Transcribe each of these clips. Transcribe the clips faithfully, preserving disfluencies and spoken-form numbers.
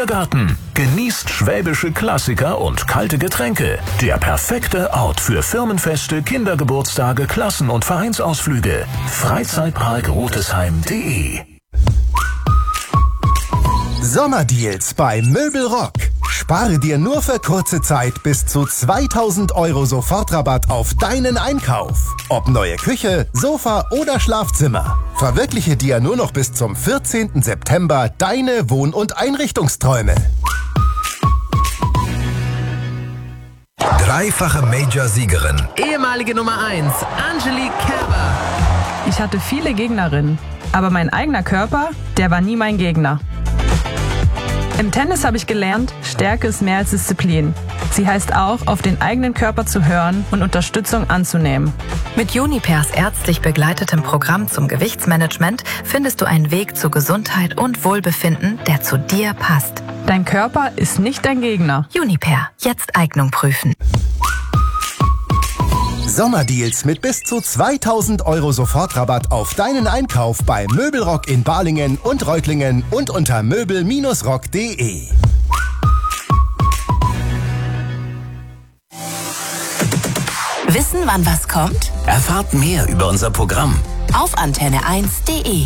Biergarten. Genießt schwäbische Klassiker und kalte Getränke. Der perfekte Ort für Firmenfeste, Kindergeburtstage, Klassen- und Vereinsausflüge. Freizeitpark Rotesheim punkt de. Sommerdeals bei Möbelrock. Spare dir nur für kurze Zeit bis zu zweitausend Euro Sofortrabatt auf deinen Einkauf. Ob neue Küche, Sofa oder Schlafzimmer. Verwirkliche dir nur noch bis zum vierzehnten September deine Wohn- und Einrichtungsträume. Dreifache Major-Siegerin. Ehemalige Nummer eins, Angelique Kerber. Ich hatte viele Gegnerinnen, aber mein eigener Körper, der war nie mein Gegner. Im Tennis habe ich gelernt, Stärke ist mehr als Disziplin. Sie heißt auch, auf den eigenen Körper zu hören und Unterstützung anzunehmen. Mit Junipers ärztlich begleitetem Programm zum Gewichtsmanagement findest du einen Weg zu Gesundheit und Wohlbefinden, der zu dir passt. Dein Körper ist nicht dein Gegner. Juniper, jetzt Eignung prüfen. Sommerdeals mit bis zu zweitausend Euro Sofortrabatt auf deinen Einkauf bei Möbelrock in Balingen und Reutlingen und unter möbel rock punkt de. Wissen, wann was kommt? Erfahrt mehr über unser Programm auf antenne eins punkt de.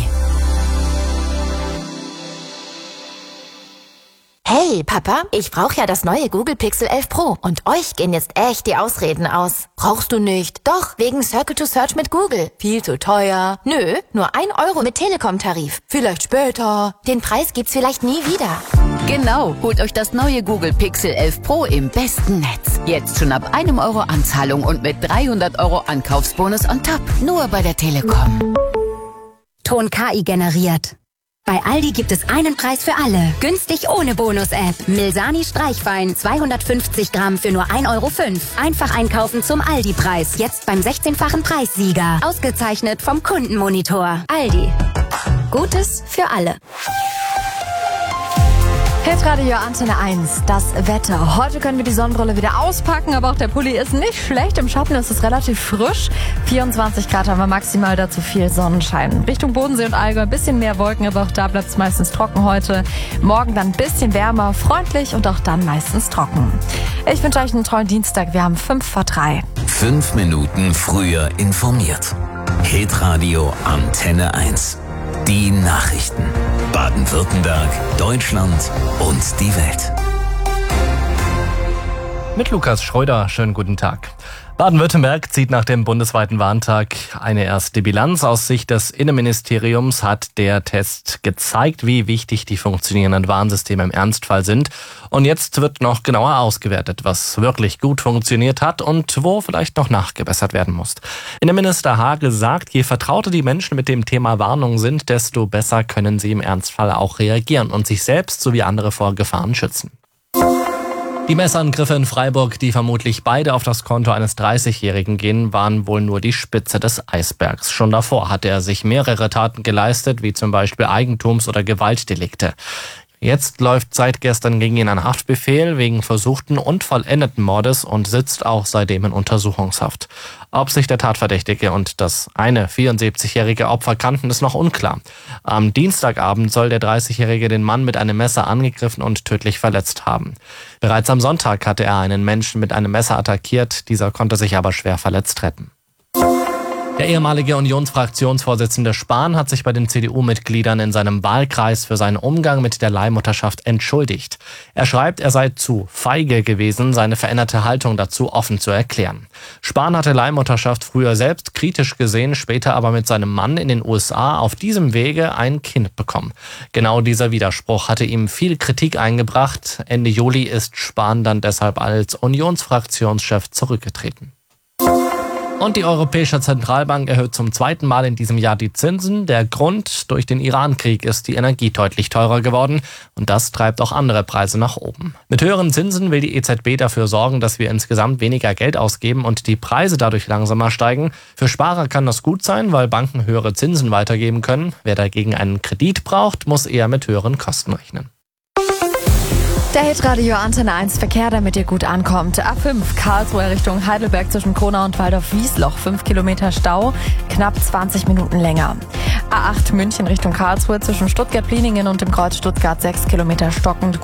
Hey, Papa, ich brauche ja das neue Google Pixel elf Pro und euch gehen jetzt echt die Ausreden aus. Brauchst du nicht? Doch, wegen Circle to Search mit Google. Viel zu teuer. Nö, nur ein Euro mit Telekom-Tarif. Vielleicht später. Den Preis gibt's vielleicht nie wieder. Genau, holt euch das neue Google Pixel elf Pro im besten Netz. Jetzt schon ab einem Euro Anzahlung und mit dreihundert Euro Ankaufsbonus on top. Nur bei der Telekom. Ton K I generiert. Bei Aldi gibt es einen Preis für alle. Günstig ohne Bonus-App. Milsani Streichwein zweihundertfünfzig Gramm für nur ein Euro fünf. Einfach einkaufen zum Aldi-Preis. Jetzt beim sechzehnfachen Preissieger. Ausgezeichnet vom Kundenmonitor. Aldi. Gutes für alle. Hitradio Antenne eins, das Wetter. Heute können wir die Sonnenbrille wieder auspacken, aber auch der Pulli ist nicht schlecht. Im Schatten ist es relativ frisch. vierundzwanzig Grad haben wir maximal, dazu viel Sonnenschein. Richtung Bodensee und Allgäu ein bisschen mehr Wolken, aber auch da bleibt es meistens trocken heute. Morgen dann ein bisschen wärmer, freundlich und auch dann meistens trocken. Ich wünsche euch einen tollen Dienstag. Wir haben fünf vor drei. Fünf Minuten früher informiert. Hitradio Antenne eins. Die Nachrichten. Baden-Württemberg, Deutschland und die Welt. Mit Lukas Schröder, schönen guten Tag. Baden-Württemberg zieht nach dem bundesweiten Warntag eine erste Bilanz. Aus Sicht des Innenministeriums hat der Test gezeigt, wie wichtig die funktionierenden Warnsysteme im Ernstfall sind. Und jetzt wird noch genauer ausgewertet, was wirklich gut funktioniert hat und wo vielleicht noch nachgebessert werden muss. Innenminister Hagel sagt, je vertrauter die Menschen mit dem Thema Warnung sind, desto besser können sie im Ernstfall auch reagieren und sich selbst sowie andere vor Gefahren schützen. Die Messerangriffe in Freiburg, die vermutlich beide auf das Konto eines dreißigjährigen gehen, waren wohl nur die Spitze des Eisbergs. Schon davor hatte er sich mehrere Taten geleistet, wie zum Beispiel Eigentums- oder Gewaltdelikte. Jetzt läuft seit gestern gegen ihn ein Haftbefehl wegen versuchten und vollendeten Mordes und sitzt auch seitdem in Untersuchungshaft. Ob sich der Tatverdächtige und das eine vierundsiebzigjährige Opfer kannten, ist noch unklar. Am Dienstagabend soll der dreißigjährige den Mann mit einem Messer angegriffen und tödlich verletzt haben. Bereits am Sonntag hatte er einen Menschen mit einem Messer attackiert, dieser konnte sich aber schwer verletzt retten. Der ehemalige Unionsfraktionsvorsitzende Spahn hat sich bei den C D U-Mitgliedern in seinem Wahlkreis für seinen Umgang mit der Leihmutterschaft entschuldigt. Er schreibt, er sei zu feige gewesen, seine veränderte Haltung dazu offen zu erklären. Spahn hatte Leihmutterschaft früher selbst kritisch gesehen, später aber mit seinem Mann in den U S A auf diesem Wege ein Kind bekommen. Genau dieser Widerspruch hatte ihm viel Kritik eingebracht. Ende Juli ist Spahn dann deshalb als Unionsfraktionschef zurückgetreten. Und die Europäische Zentralbank erhöht zum zweiten Mal in diesem Jahr die Zinsen. Der Grund: durch den Iran-Krieg ist die Energie deutlich teurer geworden und das treibt auch andere Preise nach oben. Mit höheren Zinsen will die E Z B dafür sorgen, dass wir insgesamt weniger Geld ausgeben und die Preise dadurch langsamer steigen. Für Sparer kann das gut sein, weil Banken höhere Zinsen weitergeben können. Wer dagegen einen Kredit braucht, muss eher mit höheren Kosten rechnen. Der Hitradio Antenne eins Verkehr, damit ihr gut ankommt. A fünf Karlsruhe Richtung Heidelberg zwischen Kronau und Waldorf-Wiesloch. fünf Kilometer Stau, knapp zwanzig Minuten länger. A acht München Richtung Karlsruhe zwischen Stuttgart-Pliningen und dem Kreuz Stuttgart. sechs Kilometer stockend.